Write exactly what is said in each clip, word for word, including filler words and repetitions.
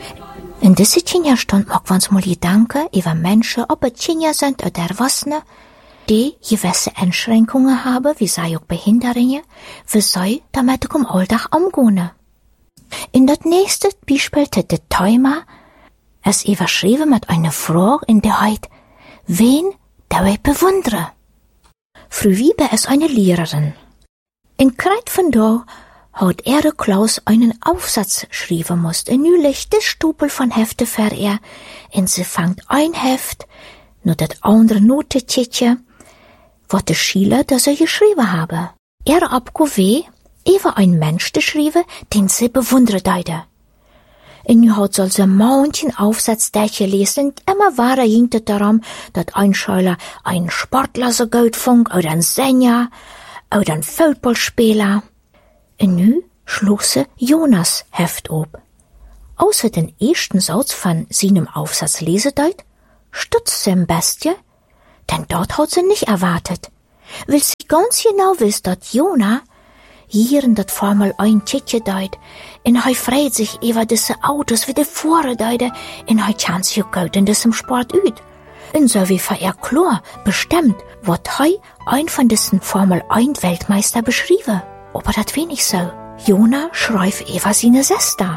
In diese Tjenja stund mag wir uns mal Gedanken über Menschen, ob es Tjenja sind oder Erwachsene, die gewisse Einschränkungen haben, wie sei auch Behinderungen, wie sei damit auch im Alltag umgehen. In das nächste Beispiel hat der Thema es überschrieben mit einer Frage in der Heit, wen darf ich bewundern? Frau Wiebe ist eine Lehrerin. In Kreit von da hat er Klaus einen Aufsatz schreiben musst. En nu ligt de stapel von Hefte für er, en sie fangt ein Heft, nur das andere Notetjetje, wat de Schüler, das er geschrieben habe. Er abgewe, über ein Mensch geschrieben, den sie bewundert hatte. En nu hat so ein manchen Aufsatz durchgelesen, und immer war er hinter daran, dass ein Schüler ein Sportler so gut fand, oder ein Sänger, oder ein Fußballspieler. En nu schlug sie Jonas Heft ob. Außer den ersten Satz von seinem Aufsatz lesedeut, stutzt sie ein bisschen, denn dort hat sie nicht erwartet. Will sie ganz genau wissen, dass Jona hier in dat Formel ein Titje deut, en hij freut sich über diese Autos wie die Vorre deute, en hij kann sich auch gut in diesem Sport üt. En so wie für er klar bestimmt, wat hij ein von diesen Formel eins Weltmeister beschrieben. Aber dat wenig so. Jona schreibt über seine Schwester.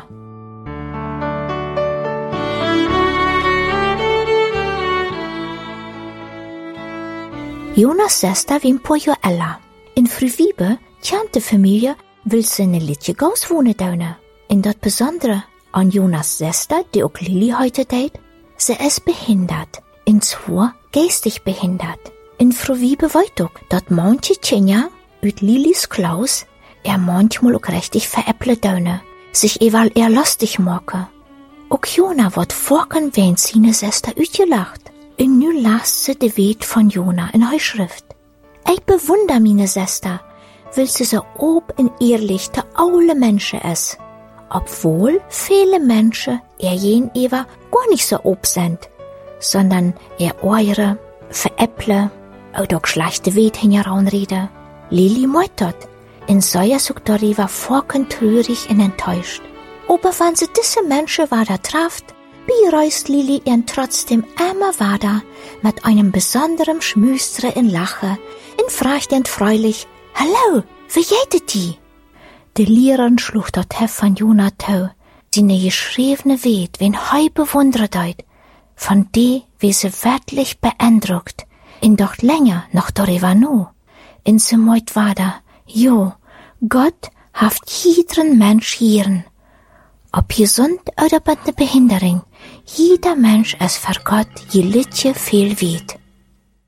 Jonas Schwester wie ein paar Jahre älter. In Frau Wiebe, tjante Familie, will sie eine Liedje Gaus wohnen daune. In dat Besondere an Jonas Schwester, die auch Lili heute tät, sie ist behindert. In zwar geistig behindert. In Frau Wiebe weiß auch, dat manche Tjenja üt Lilis Klaus er manchmal auch richtig veräpple daune, sich eval er lustig machen. Auch Jona wird vorken, wenn seine Schwester utgelacht. Und nu las sie de Weet von Jona in hei Schrift. Ich bewunder meine Schwester, weil sie so ob und ehrlich der alle Menschen ist. Obwohl viele Menschen er jen ewa gar nicht so ob sind, sondern er eure, veräpple, oder auch schlechte Weet hineraunrede. Lili meut dort, in soja sucht darüber vorken trürig und enttäuscht. Aber wenn sie diese Menschen weiter trafft, bereust Lili ihren trotzdem immer weiter mit einem besonderen Schmüstre in Lache, in fragt freulich, Hallo, wie geht die? Die Lehrerin schlug dort Heft von Jona tau, seine geschriebene Weet, wen hei bewundert heut, von die, wie sie wirklich beeindruckt, in doch länger noch darüber nu, in sie meut weiter, jo, Gott haft jeden Mensch hieren, ob gesund oder mit ne Behinderung, jeder Mensch ist für Gott je litje viel weit.